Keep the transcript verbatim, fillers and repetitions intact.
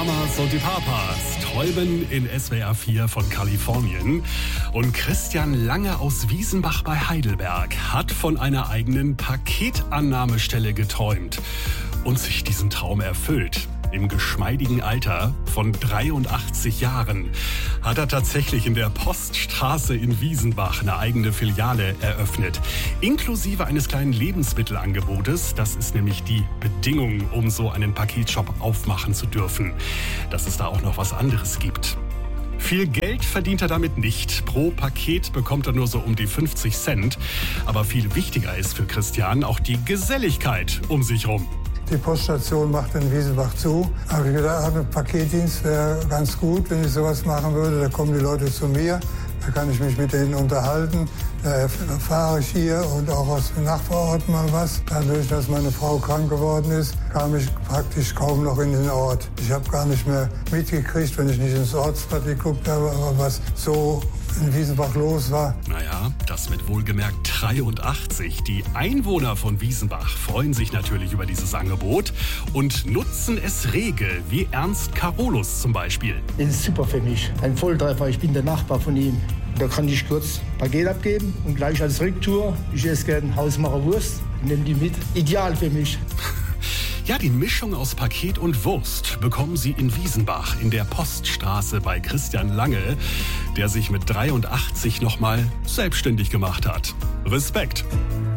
Mamas und die Papas träumen in S W R vier von Kalifornien. Und Christian Lange aus Wiesenbach bei Heidelberg hat von einer eigenen Paketannahmestelle geträumt und sich diesen Traum erfüllt. Im geschmeidigen Alter von dreiundachtzig Jahren hat er tatsächlich in der Poststraße in Wiesenbach eine eigene Filiale eröffnet. Inklusive eines kleinen Lebensmittelangebotes. Das ist nämlich die Bedingung, um so einen Paketshop aufmachen zu dürfen. Dass es da auch noch was anderes gibt. Viel Geld verdient er damit nicht. Pro Paket bekommt er nur so um die fünfzig Cent. Aber viel wichtiger ist für Christian auch die Geselligkeit um sich rum. Die Poststation macht in Wiesenbach zu. Da habe ich gedacht, ein Paketdienst wäre ganz gut, wenn ich sowas machen würde. Da kommen die Leute zu mir, da kann ich mich mit denen unterhalten. Da erfahre ich hier und auch aus dem Nachbarort mal was. Dadurch, dass meine Frau krank geworden ist, kam ich praktisch kaum noch in den Ort. Ich habe gar nicht mehr mitgekriegt, wenn ich nicht ins Ortsblatt geguckt habe, aber was so in Wiesenbach los war. Naja, das mit wohlgemerkt dreiundachtzig. Die Einwohner von Wiesenbach freuen sich natürlich über dieses Angebot und nutzen es rege, wie Ernst Karolus zum Beispiel. Das ist super für mich. Ein Volltreffer, ich bin der Nachbar von ihm. Da kann ich kurz ein Paket abgeben und gleich als Rücktour. Ich esse gerne Hausmacherwurst und nehme die mit. Ideal für mich. Ja, die Mischung aus Paket und Wurst bekommen Sie in Wiesenbach in der Poststraße bei Christian Lange, der sich mit dreiundachtzig nochmal selbstständig gemacht hat. Respekt!